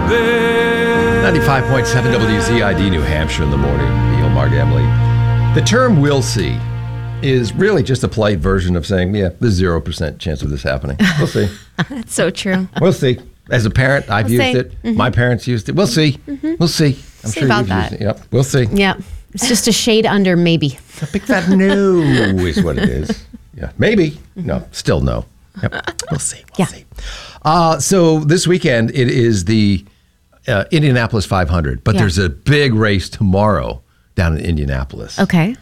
95.7 WZID, New Hampshire in the morning. Neil, Mark, Emily. The term "we'll see" is really just a polite version of saying, yeah, there's 0% chance of this happening. We'll see. That's so true. We'll see. As a parent, I've used it. Mm-hmm. My parents used it. We'll see. Mm-hmm. We'll see. I'm see about that. Used it. Yep. We'll see. Yeah. It's just a shade under maybe. A big fat no is what it is. Yeah. Maybe. No. Still no. Yep. We'll see. We'll see. So this weekend, it is the Indianapolis 500, but there's a big race tomorrow down in Indianapolis. Okay.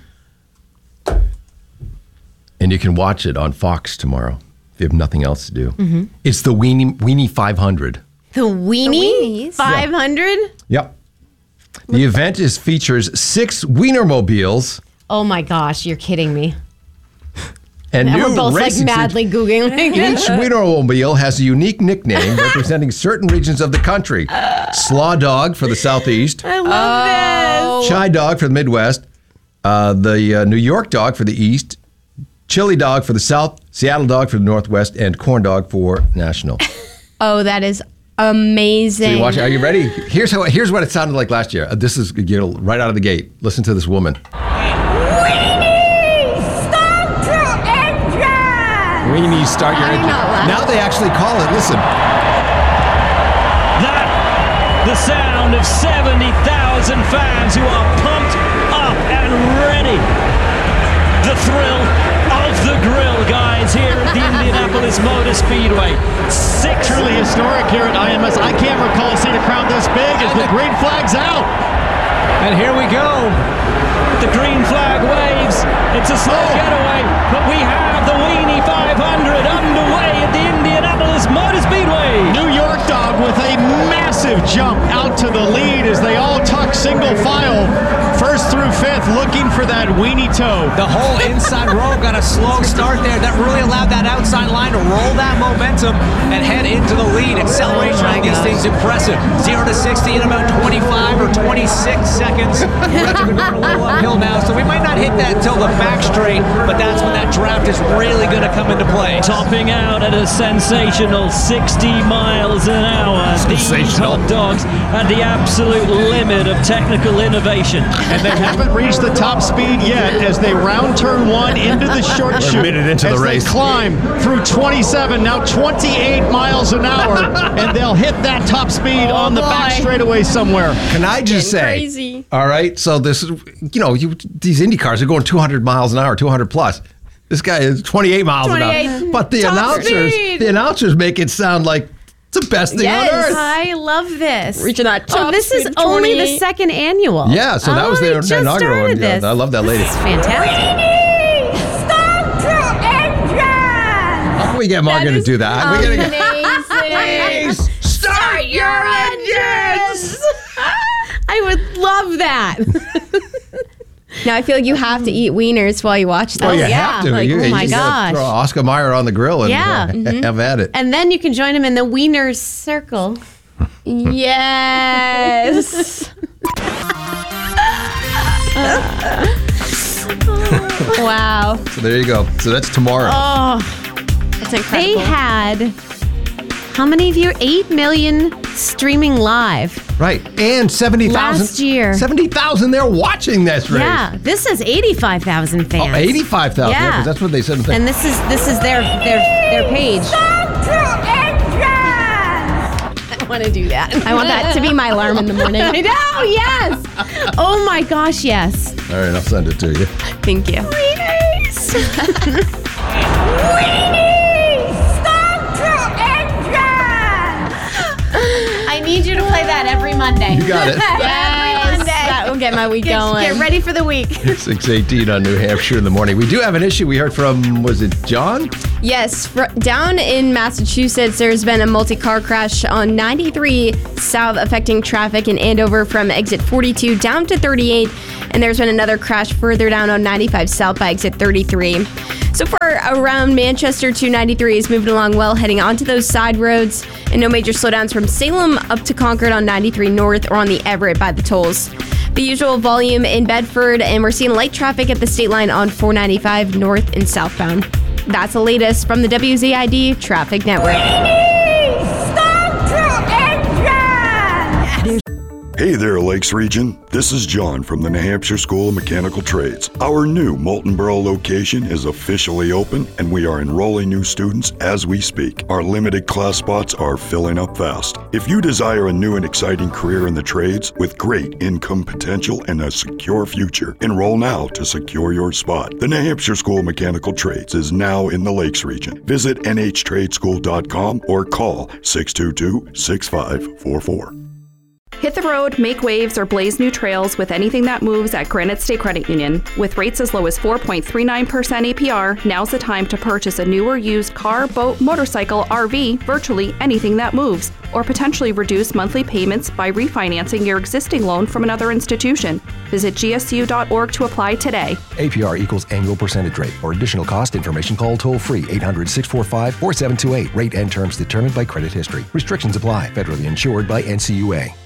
And you can watch it on Fox tomorrow if you have nothing else to do. Mm-hmm. It's the Weenie 500. The Weenie 500? Yep. The event features 6 Wienermobiles. Oh my gosh, you're kidding me. And we're both like madly Googling. Each Wienermobile has a unique nickname representing certain regions of the country. Slaw Dog for the Southeast. I love this. Chai Dog for the Midwest. The New York Dog for the East. Chili Dog for the South. Seattle Dog for the Northwest. And Corn Dog for National. Oh, that is amazing. So you watch it. Are you ready? Here's what it sounded like last year. This is right out of the gate. Listen to this woman. Weenie, start your engine. Now they actually call it. Listen. That, the sound of 70,000 fans who are pumped up and ready. The thrill of the grill, guys, here at the Indianapolis Motor Speedway. Truly historic here at IMS. I can't recall seeing a crowd this big as the green flag's out. And here we go. The green flag waves. It's a slow getaway, but we have the Weenie 500 underway at the Indianapolis Motor Speedway. New York Dog with a massive jump out to the lead as they all tuck single file, first through fifth, looking for that Weenie toe. The whole inside row got a slow start there. That really allowed that outside line to roll that momentum and head into the lead. Acceleration on these things impressive. 0 to 60 in about 25 or 26 seconds. We're going a little uphill now, so we might not hit that until the back straight, but that's when that draft is really going to come into play. Topping out at a sensational 60 miles an hour. These hot dogs at the absolute limit of technical innovation. And they haven't reached the top speed yet as they round turn 1 into the short chute. A minute into the race. They climb through 27, now 28 miles an hour, and they'll hit that top speed on the back straightaway somewhere. Can I just say, crazy. All right, so this is, these Indy cars are going 200 miles an hour, 200 plus. This guy is 28 miles an hour. But the announcers make it sound like it's the best thing on earth. I love this. Reaching that top this is speed, only the second annual. Yeah, so that was their inaugural one. Yeah, I love that lady. This is fantastic. How can we get Margaret to do that? Amazing. Start your engines! I would love that. Now I feel like you have to eat wieners while you watch this. Oh, you have to. Like, you my gotta gosh. throw Oscar Mayer on the grill and have at it. And then you can join him in the Wieners Circle. Yes. Wow. So there you go. So that's tomorrow. Oh, That's incredible. they had, how many of you? 8 million streaming live. Right. And 70,000. Last year. 70,000 there watching this race. Yeah, this is 85,000 fans. Oh, 85,000. Yeah. Because that's what they said. And this is their page. I want to do that. I want that to be my alarm in the morning. I know, yes. Oh my gosh, yes. All right, I'll send it to you. Thank you. I need you to play that every Monday. You got it. Every Monday. That will get my week going. Get ready for the week. 6:18 on New Hampshire in the morning. We do have an issue. We heard from, was it John? Yes, down in Massachusetts, there's been a multi-car crash on 93 South affecting traffic in Andover from exit 42 down to 38. And there's been another crash further down on 95 South by exit 33. So far around Manchester, 293 is moving along well, heading onto those side roads. And no major slowdowns from Salem up to Concord on 93 North or on the Everett by the tolls. The usual volume in Bedford, and we're seeing light traffic at the state line on 495 north and southbound. That's the latest from the WZID Traffic Network. Hey there, Lakes Region. This is John from the New Hampshire School of Mechanical Trades. Our new Molten Borough location is officially open, and we are enrolling new students as we speak. Our limited class spots are filling up fast. If you desire a new and exciting career in the trades with great income potential and a secure future, enroll now to secure your spot. The New Hampshire School of Mechanical Trades is now in the Lakes Region. Visit nhtradeschool.com or call 622-6544. Hit the road, make waves, or blaze new trails with anything that moves at Granite State Credit Union. With rates as low as 4.39% APR, now's the time to purchase a new or used car, boat, motorcycle, RV, virtually anything that moves, or potentially reduce monthly payments by refinancing your existing loan from another institution. Visit gsu.org to apply today. APR equals annual percentage rate. For additional cost information, call toll-free 800-645-4728. Rate and terms determined by credit history. Restrictions apply. Federally insured by NCUA.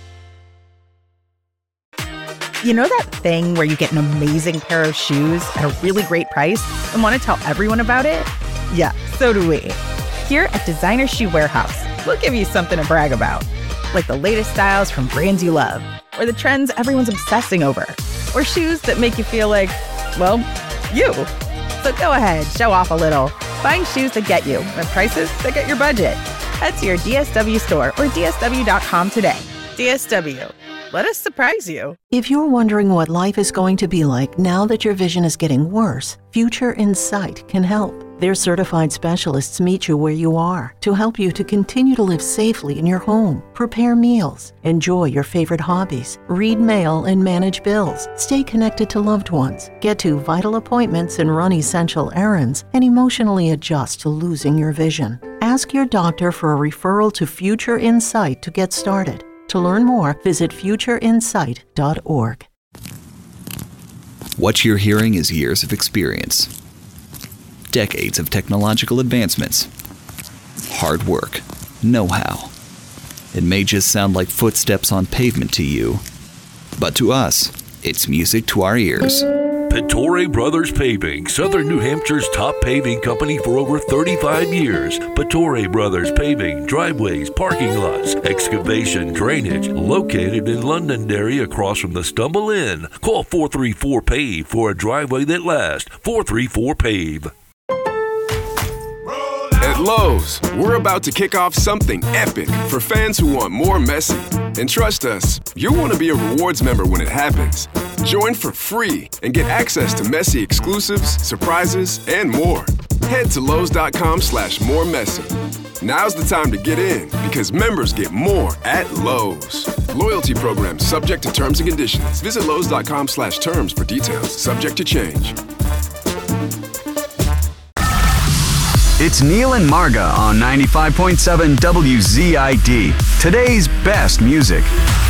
You know that thing where you get an amazing pair of shoes at a really great price and want to tell everyone about it? Yeah, so do we. Here at Designer Shoe Warehouse, we'll give you something to brag about, like the latest styles from brands you love, or the trends everyone's obsessing over, or shoes that make you feel like, well, you. So go ahead, show off a little. Find shoes that get you at prices that get your budget. Head to your DSW store or DSW.com today. DSW. Let us surprise you. If you're wondering what life is going to be like now that your vision is getting worse, Future Insight can help. Their certified specialists meet you where you are to help you to continue to live safely in your home, prepare meals, enjoy your favorite hobbies, read mail and manage bills, stay connected to loved ones, get to vital appointments and run essential errands, and emotionally adjust to losing your vision. Ask your doctor for a referral to Future Insight to get started. To learn more, visit futureinsight.org. What you're hearing is years of experience, decades of technological advancements, hard work, know-how. It may just sound like footsteps on pavement to you, but to us, it's music to our ears. Pittore Brothers Paving, Southern New Hampshire's top paving company for over 35 years. Pittore Brothers Paving, driveways, parking lots, excavation, drainage, located in Londonderry across from the Stumble Inn. Call 434-PAVE for a driveway that lasts. 434-PAVE. At Lowe's, we're about to kick off something epic for fans who want more Messi. And trust us, you'll want to be a rewards member when it happens. Join for free and get access to Messi exclusives, surprises, and more. Head to Lowe's.com/moremessy. Now's the time to get in because members get more at Lowe's. Loyalty program subject to terms and conditions. Visit Lowe's.com/terms for details. Subject to change. It's Neil and Marga on 95.7 WZID. Today's best music.